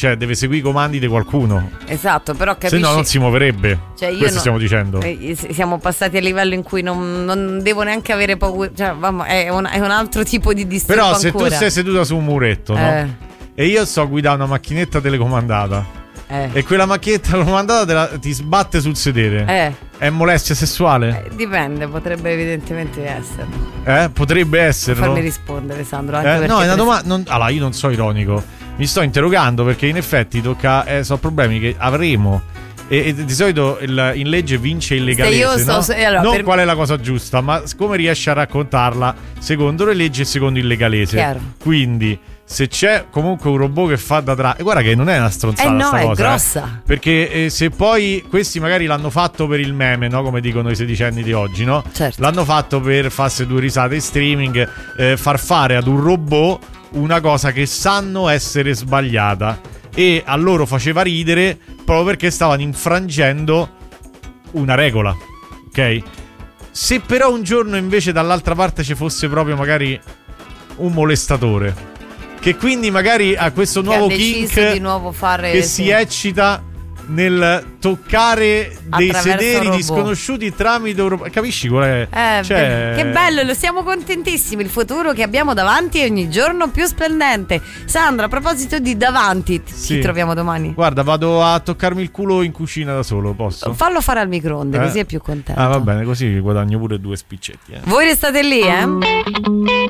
cioè deve seguire i comandi di qualcuno. Esatto, però capisci, se no non si muoverebbe. Cioè, questo stiamo dicendo. Siamo passati a livello in cui non devo neanche avere paura, cioè, è un altro tipo di disturbo. Però se ancora. tu sei seduta su un muretto, no? E io so guidare una macchinetta telecomandata, e quella macchinetta telecomandata ti sbatte sul sedere, è molestia sessuale? Dipende, potrebbe evidentemente essere. Potrebbe esserlo. Fammi rispondere, Sandro, anche no, è una domanda. Allora, io non so ironico, mi sto interrogando perché in effetti tocca, sono problemi che avremo. E di solito in legge vince il legalese, no? Allora, non qual è la cosa giusta, ma come riesce a raccontarla secondo le leggi e secondo il legalese. Chiaro. Quindi se c'è comunque un robot che fa da e guarda che non è una stronzata sta è cosa, grossa. Perché se poi questi magari l'hanno fatto per il meme, no? Come dicono i sedicenni di oggi, no? Certo. L'hanno fatto per farsi due risate in streaming, far fare ad un robot una cosa che sanno essere sbagliata, e a loro faceva ridere proprio perché stavano infrangendo una regola, ok? Se però un giorno invece dall'altra parte ci fosse proprio magari un molestatore, che quindi magari ha questo nuovo kink di nuovo fare, che si eccita nel toccare dei sederi di sconosciuti tramite capisci qual è? Che bello, lo siamo contentissimi. Il futuro che abbiamo davanti è ogni giorno più splendente. Sandra, a proposito di davanti, ci troviamo domani? Guarda, vado a toccarmi il culo in cucina da solo, posso? Fallo fare al microonde, così è più contento. Va bene, così guadagno pure 2 spiccetti. Voi restate lì,